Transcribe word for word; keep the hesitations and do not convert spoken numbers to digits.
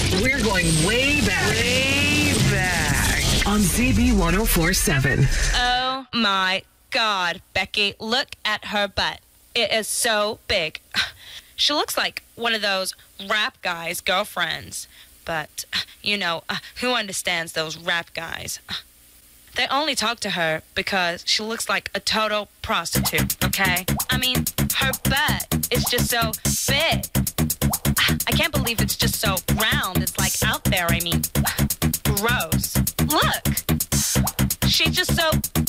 We're going way back. Way back. On Z B one oh four point seven. Oh my God, Becky, look at her butt. It is so big. She looks like one of those rap guys' girlfriends. But, you know, uh, who understands those rap guys? They only talk to her because she looks like a total prostitute, okay? I mean, her butt is just so big. I can't believe it's just so round. It's like out there, I mean, gross. Look, she's just so